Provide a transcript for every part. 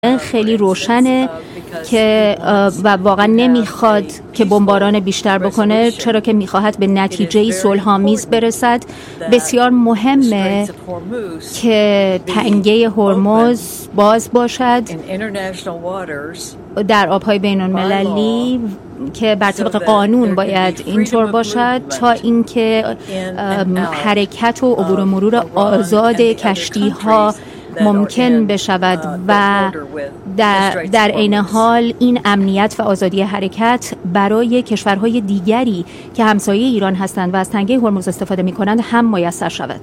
خیلی روشنه که و واقعا نمیخواد که بمباران بیشتر بکنه، چرا که میخواهد به نتیجه صلح‌آمیز برسد. بسیار مهمه که تنگه هرمز باز باشد در آبهای بین المللی که بر طبق قانون باید اینطور باشد تا اینکه حرکت و عبور و مرور آزاد کشتی‌ها ممکن بشود و در عین حال این امنیت و آزادی حرکت برای کشورهای دیگری که همسایه ایران هستند و از تنگه هرمز استفاده می‌کنند هم میسر شود.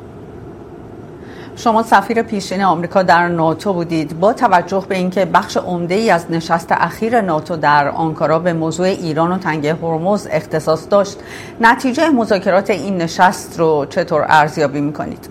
شما سفیر پیشین آمریکا در ناتو بودید. با توجه به اینکه بخش عمده‌ای از نشست اخیر ناتو در آنکارا به موضوع ایران و تنگه هرمز اختصاص داشت، نتیجه مذاکرات این نشست رو چطور ارزیابی می‌کنید؟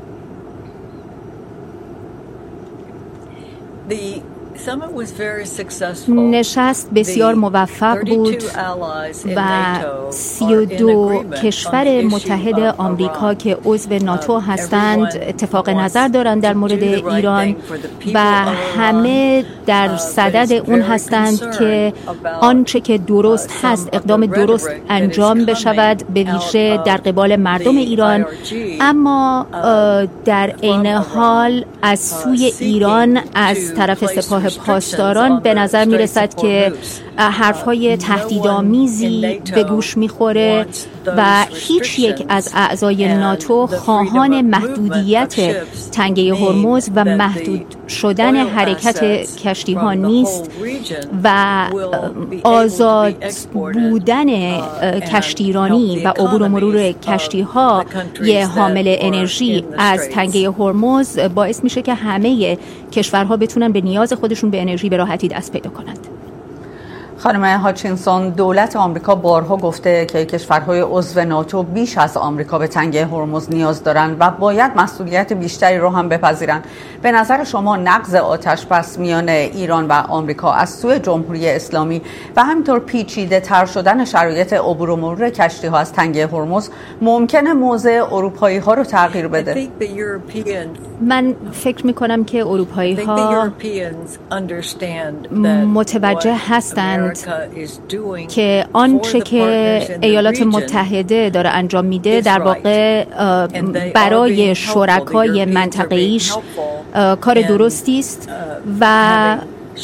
نشست بسیار موفق بود و 32 کشور متحد آمریکا که عضو ناتو هستند اتفاق نظر دارند در مورد ایران و همه در صدد اون هستند که آنچه که درست هست اقدام درست انجام بشود، به ویژه در قبال مردم ایران. اما در عین حال از سوی ایران از طرف سپاه پاسداران به نظر می رسد که حرفهای تهدیدآمیزی به گوش می خوره و هیچ یک از اعضای ناتو خواهان محدودیت تنگه هرمز و محدود شدن حرکت کشتی ها نیست و آزاد بودن کشتیرانی و عبور و مرور کشتی ها یه حامل انرژی از تنگه هرمز باعث میشه که همه کشورها بتونن به نیاز خودشون به انرژی به راحتی دست پیدا کنند. خانم هاچینسون، دولت آمریکا بارها گفته که کشورهای عضو ناتو بیش از آمریکا به تنگه هرمز نیاز دارند و باید مسئولیت بیشتری رو هم بپذیرند. به نظر شما نقض آتش‌بس میان ایران و آمریکا از سوی جمهوری اسلامی و همینطور پیچیده تر شدن شرایط عبور و مرور کشتی ها از تنگه هرمز ممکنه موضع اروپایی ها رو تغییر بده؟ من فکر میکنم که اروپایی ها متوجه هستند که آنچه که ایالات متحده داره انجام میده در واقع برای شرکای منطقه‌ایش کار درستی است و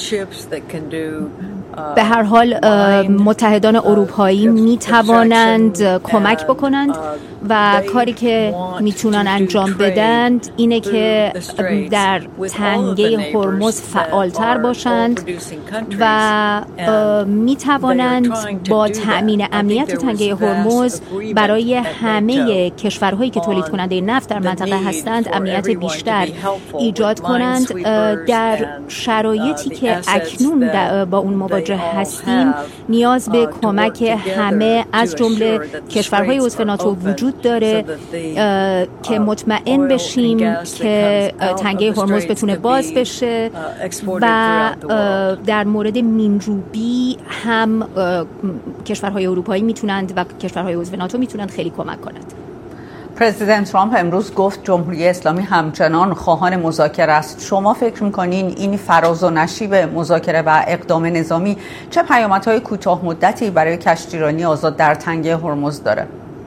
به هر حال متحدان اروپایی می توانند کمک بکنند و کاری که میتونن انجام بدن اینه که در تنگه هرمز فعالتر باشند و می توانند با تأمین امنیت تنگه هرمز برای همه کشورهایی که تولید کننده نفت در منطقه هستند امنیت بیشتر ایجاد کنند. در شرایطی که اکنون با اون مواجه هستیم نیاز به کمک همه از جمله کشورهای عضو ناتو وجود داره که مطمئن بشیم که تنگه هرمز بتونه باز بشه و در مورد مینروبی هم کشورهای اروپایی میتونند و کشورهای عضو ناتو میتونند خیلی کمک کنند. پرزیدنت ترامپ امروز گفت جمهوری اسلامی همچنان خواهان مذاکره است. شما فکر می‌کنین این فراز و نشیب مذاکره و اقدام نظامی چه پیامدهای کوتاه مدتی برای کشتیرانی آزاد در تنگه هرمز داره؟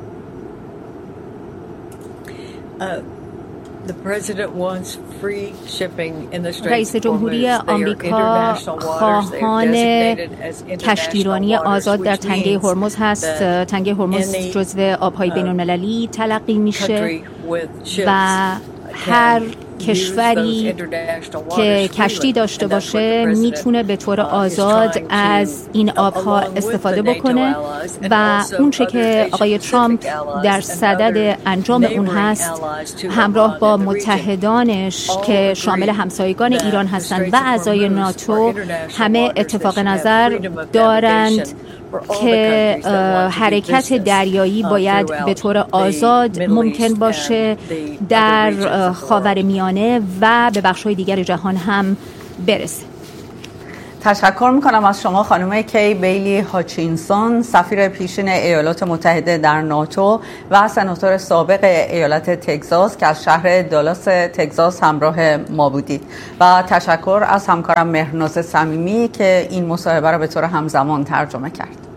رئیس جمهوری آمریکا خواهان کشتیرانی آزاد در تنگه هرمز هست. تنگه هرمز جزو آبهای بین المللی تلقی میشه و هر کشوری که کشتی داشته باشه میتونه به طور آزاد از این آبها استفاده بکنه و اون چه که آقای ترامپ در صدد انجام اون هست همراه با متحدانش که شامل همسایگان ایران هستند و اعضای ناتو همه اتفاق نظر دارند که حرکت دریایی باید به طور آزاد ممکن باشه در خاورمیانه و به بخش‌های دیگر جهان هم برسه. تشکر میکنم از شما خانم کی بیلی هاچینسون، سفیر پیشین ایالات متحده در ناتو و سناتور سابق ایالت تگزاس که از شهر دالاس تگزاس همراه ما بودید، و تشکر از همکارم مهرناز صمیمی که این مصاحبه را به طور همزمان ترجمه کرد.